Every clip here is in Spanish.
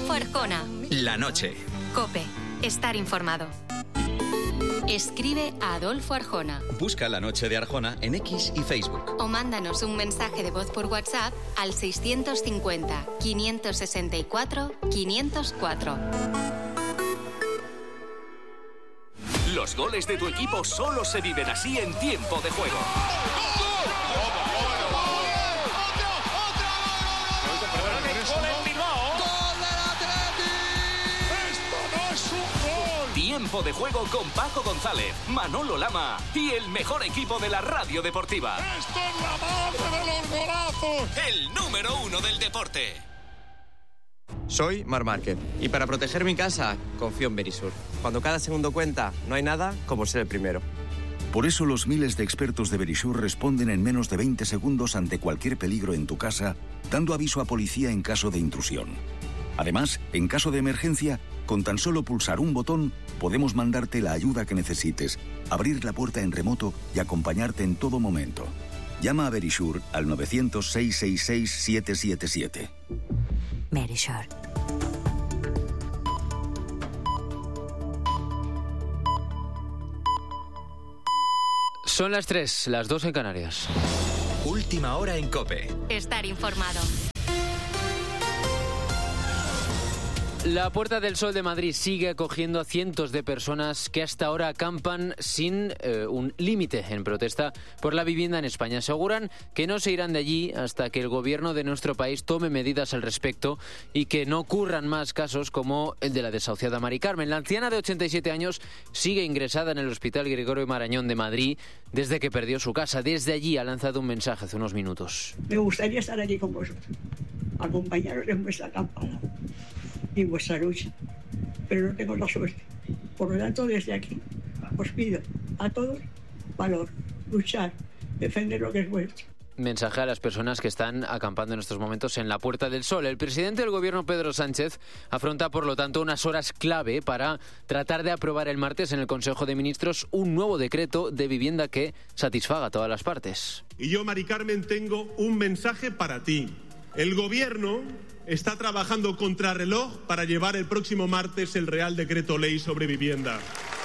Adolfo Arjona. La noche. COPE. Estar informado. Escribe a Adolfo Arjona. Busca La Noche de Arjona en X y Facebook. O mándanos un mensaje de voz por WhatsApp al 650 564 504. Los goles de tu equipo solo se viven así en tiempo de juego. Tiempo de juego con Paco González, Manolo Lama y el mejor equipo de la radio deportiva. ¡Esto es la madre de los golazos! El número 1 del deporte. Soy Marc Márquez y para proteger mi casa confío en Verisur. Cuando cada segundo cuenta, no hay nada como ser el primero. Por eso los miles de expertos de Verisur responden en menos de 20 segundos ante cualquier peligro en tu casa, dando aviso a policía en caso de intrusión. Además, en caso de emergencia, con tan solo pulsar un botón, podemos mandarte la ayuda que necesites, abrir la puerta en remoto y acompañarte en todo momento. Llama a Verisur al 900-666-777. Verisur. Son las 3, las 2 en Canarias. Última hora en COPE. Estar informado. La Puerta del Sol de Madrid sigue acogiendo a cientos de personas que hasta ahora acampan sin un límite en protesta por la vivienda en España. Aseguran que no se irán de allí hasta que el gobierno de nuestro país tome medidas al respecto y que no ocurran más casos como el de la desahuciada Mari Carmen. La anciana de 87 años sigue ingresada en el Hospital Gregorio Marañón de Madrid desde que perdió su casa. Desde allí ha lanzado un mensaje hace unos minutos. Me gustaría estar aquí con vosotros, acompañaros en vuestra acampada y vuestra lucha, pero no tengo la suerte. Por lo tanto, desde aquí os pido a todos valor, luchar, defender lo que es vuestro. Mensaje a las personas que están acampando en estos momentos en la Puerta del Sol. El presidente del gobierno, Pedro Sánchez, afronta por lo tanto unas horas clave para tratar de aprobar el martes en el Consejo de Ministros un nuevo decreto de vivienda que satisfaga a todas las partes. Y yo, Mari Carmen, tengo un mensaje para ti. El gobierno está trabajando contrarreloj para llevar el próximo martes el Real Decreto Ley sobre vivienda.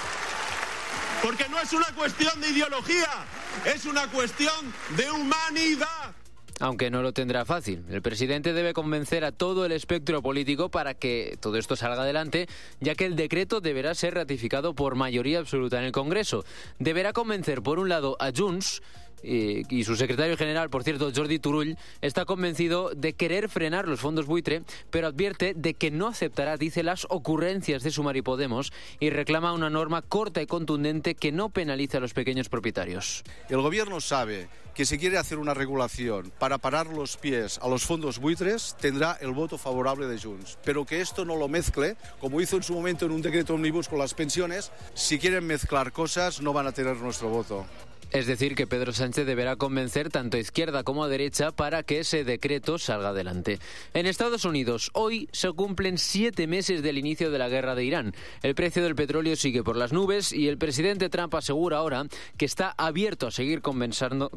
Porque no es una cuestión de ideología, es una cuestión de humanidad. Aunque no lo tendrá fácil. El presidente debe convencer a todo el espectro político para que todo esto salga adelante, ya que el decreto deberá ser ratificado por mayoría absoluta en el Congreso. Deberá convencer, por un lado, a Junts, y su secretario general, por cierto, Jordi Turull, está convencido de querer frenar los fondos buitre, pero advierte de que no aceptará, dice, las ocurrencias de Sumar y Podemos y reclama una norma corta y contundente que no penalice a los pequeños propietarios. El gobierno sabe que si quiere hacer una regulación para parar los pies a los fondos buitres, tendrá el voto favorable de Junts, pero que esto no lo mezcle, como hizo en su momento en un decreto ómnibus con las pensiones. Si quieren mezclar cosas, no van a tener nuestro voto. Es decir, que Pedro Sánchez deberá convencer tanto a izquierda como a derecha para que ese decreto salga adelante. En Estados Unidos, hoy se cumplen 7 meses del inicio de la guerra de Irán. El precio del petróleo sigue por las nubes y el presidente Trump asegura ahora que está abierto a seguir conversando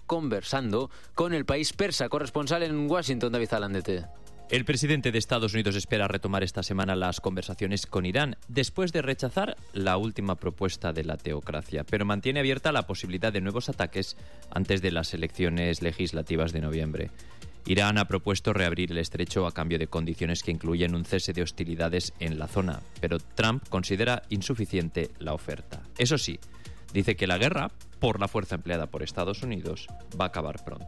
con el país persa. Corresponsal en Washington, David Alandete. El presidente de Estados Unidos espera retomar esta semana las conversaciones con Irán después de rechazar la última propuesta de la teocracia, pero mantiene abierta la posibilidad de nuevos ataques antes de las elecciones legislativas de noviembre. Irán ha propuesto reabrir el estrecho a cambio de condiciones que incluyen un cese de hostilidades en la zona, pero Trump considera insuficiente la oferta. Eso sí, dice que la guerra por la fuerza empleada por Estados Unidos va a acabar pronto.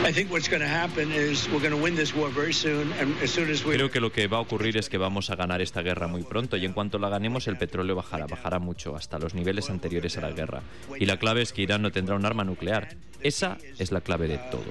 Creo que lo que va a ocurrir es que vamos a ganar esta guerra muy pronto y en cuanto la ganemos el petróleo bajará mucho, hasta los niveles anteriores a la guerra. Y la clave es que Irán no tendrá un arma nuclear. Esa es la clave de todo.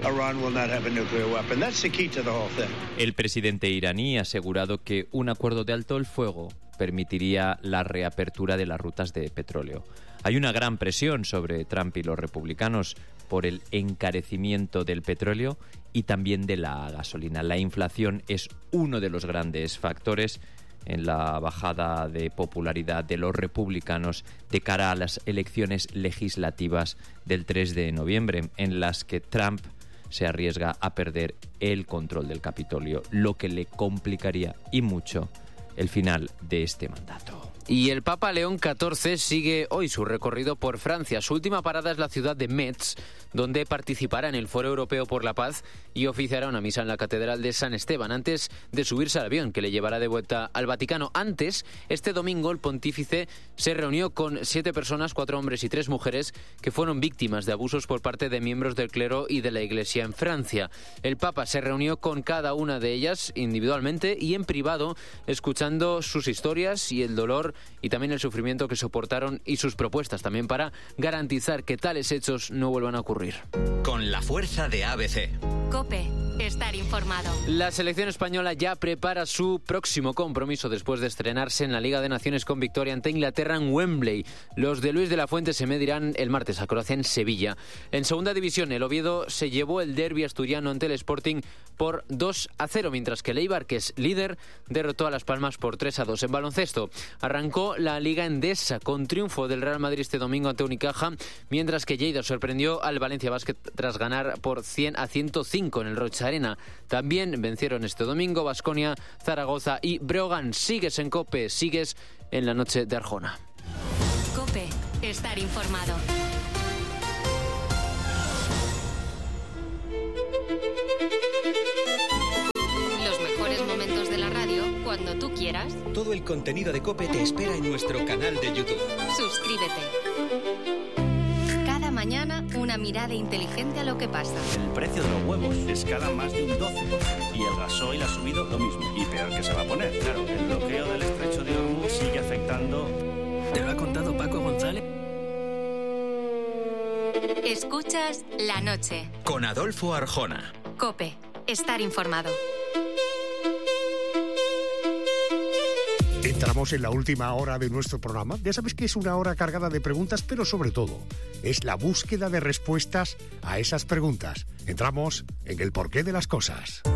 El presidente iraní ha asegurado que un acuerdo de alto el fuego permitiría la reapertura de las rutas de petróleo. Hay una gran presión sobre Trump y los republicanos por el encarecimiento del petróleo y también de la gasolina. La inflación es uno de los grandes factores en la bajada de popularidad de los republicanos de cara a las elecciones legislativas del 3 de noviembre, en las que Trump se arriesga a perder el control del Capitolio, lo que le complicaría y mucho el final de este mandato. Y el Papa León XIV sigue hoy su recorrido por Francia. Su última parada es la ciudad de Metz, donde participará en el Foro Europeo por la Paz y oficiará una misa en la Catedral de San Esteban antes de subirse al avión que le llevará de vuelta al Vaticano. Antes, este domingo, el pontífice se reunió con 7 personas, 4 hombres y 3 mujeres, que fueron víctimas de abusos por parte de miembros del clero y de la Iglesia en Francia. El Papa se reunió con cada una de ellas individualmente y en privado, escuchando sus historias y el dolor y también el sufrimiento que soportaron y sus propuestas también para garantizar que tales hechos no vuelvan a ocurrir. Con la fuerza de ABC. COPE. Estar informado. La selección española ya prepara su próximo compromiso después de estrenarse en la Liga de Naciones con victoria ante Inglaterra en Wembley. Los de Luis de la Fuente se medirán el martes a Croacia en Sevilla. En segunda división, el Oviedo se llevó el derbi asturiano ante el Sporting por 2-0, mientras que el Eibar, que es líder, derrotó a Las Palmas por 3-2. En baloncesto, arrancó la Liga Endesa con triunfo del Real Madrid este domingo ante Unicaja, mientras que Lleida sorprendió al Valencia Basket tras ganar por 100-105 en el Rocha Arena. También vencieron este domingo Baskonia, Zaragoza y Breogán. Sigues en COPE, sigues en la noche de Arjona. COPE. Estar informado. Los mejores momentos de la radio cuando tú quieras. Todo el contenido de COPE te espera en nuestro canal de YouTube. Suscríbete. Cada mañana una mirada inteligente a lo que pasa. El precio de los huevos escala más de un 12% y el gasoil ha subido lo mismo. Y peor que se va a poner. Claro, el bloqueo del estrecho de Hormuz sigue afectando. ¿Te lo ha contado Paco González? Escuchas La Noche. Con Adolfo Arjona. COPE. Estar informado. Entramos en la última hora de nuestro programa. Ya sabes que es una hora cargada de preguntas, pero sobre todo es la búsqueda de respuestas a esas preguntas. Entramos en el porqué de las cosas.